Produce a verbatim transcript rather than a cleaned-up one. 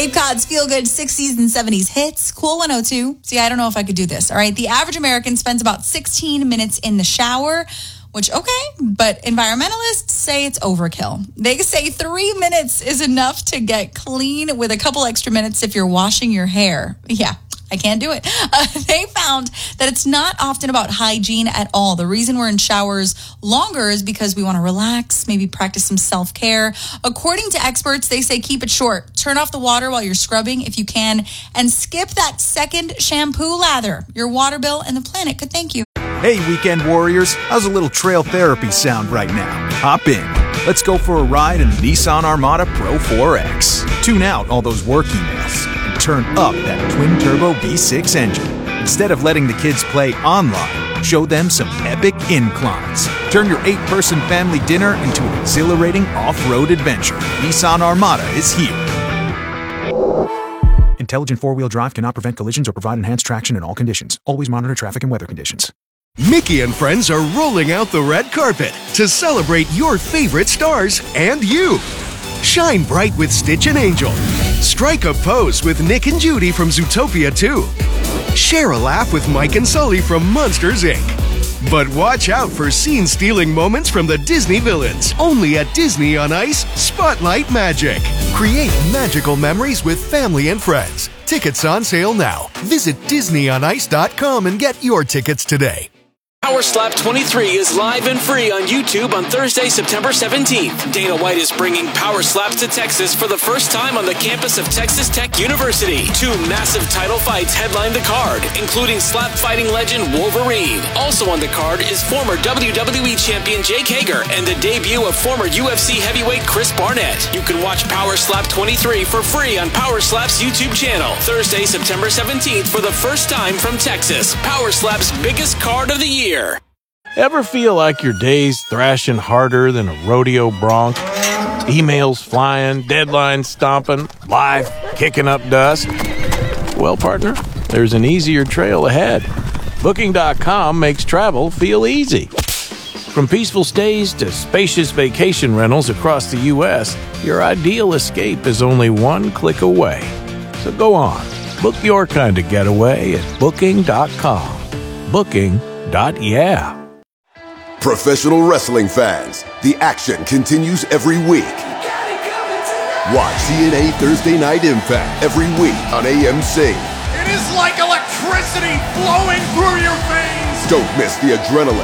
Cape Cod's feel-good sixties and seventies hits. Cool one oh two. See, I don't know if I could do this. All right. The average American spends about sixteen minutes in the shower, which, okay, but environmentalists say it's overkill. They say three minutes is enough to get clean, with a couple extra minutes if you're washing your hair. Yeah. I can't do it. Uh, they found that it's not often about hygiene at all. The reason we're in showers longer is because we want to relax, maybe practice some self-care. According to experts, they say keep it short. Turn off the water while you're scrubbing if you can, and skip that second shampoo lather. Your water bill and the planet could thank you. Hey, weekend warriors. How's a little trail therapy sound right now? Hop in. Let's go for a ride in the Nissan Armada Pro four X. Tune out all those work emails and turn up that twin-turbo V six engine. Instead of letting the kids play online, show them some epic inclines. Turn your eight-person family dinner into an exhilarating off-road adventure. Nissan Armada is here. Intelligent four-wheel drive cannot prevent collisions or provide enhanced traction in all conditions. Always monitor traffic and weather conditions. Mickey and friends are rolling out the red carpet to celebrate your favorite stars and you. Shine bright with Stitch and Angel. Strike a pose with Nick and Judy from Zootopia two. Share a laugh with Mike and Sully from Monsters, Incorporated. But watch out for scene-stealing moments from the Disney villains. Only at Disney on Ice Spotlight Magic. Create magical memories with family and friends. Tickets on sale now. Visit Disney on Ice dot com and get your tickets today. Power Slap twenty-three is live and free on YouTube on Thursday, September seventeenth. Dana White is bringing Power Slaps to Texas for the first time on the campus of Texas Tech University. Two massive title fights headline the card, including slap fighting legend Wolverine. Also on the card is former W W E champion Jake Hager and the debut of former U F C heavyweight Chris Barnett. You can watch Power Slap twenty-three for free on Power Slap's YouTube channel. Thursday, September seventeenth for the first time from Texas. Power Slap's biggest card of the year. Ever feel like your day's thrashing harder than a rodeo bronc? Emails flying, deadlines stomping, life kicking up dust? Well, partner, there's an easier trail ahead. Booking dot com makes travel feel easy. From peaceful stays to spacious vacation rentals across the U S, your ideal escape is only one click away. So go on, book your kind of getaway at Booking dot com. Booking. Yeah. Professional wrestling fans, the action continues every week. Watch T N A Thursday Night Impact every week on A M C. It is like electricity flowing through your veins. Don't miss the adrenaline,